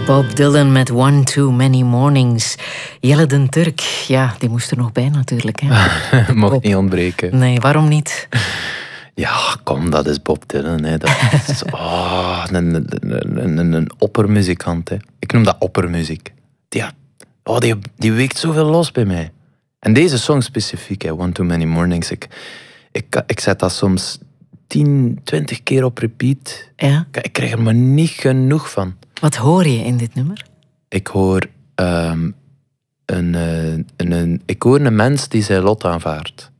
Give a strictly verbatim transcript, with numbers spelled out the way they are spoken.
Bob Dylan met One Too Many Mornings. Jelle den Turk, ja, die moest er nog bij natuurlijk. Hè? Mocht Bob. niet ontbreken. Nee, waarom niet? Ja, kom, dat is Bob Dylan. Hè. Dat is oh, een, een, een, een oppermuzikant. Hè. Ik noem dat oppermuziek. Die, oh, die, die weekt zoveel los bij mij. En deze song specifiek, hè, One Too Many Mornings, ik, ik, ik zet dat soms tien, twintig keer op repeat. Ja? Ik krijg er maar niet genoeg van. Wat hoor je in dit nummer? Ik hoor, um, een, een, een, ik hoor een mens die zijn lot aanvaardt.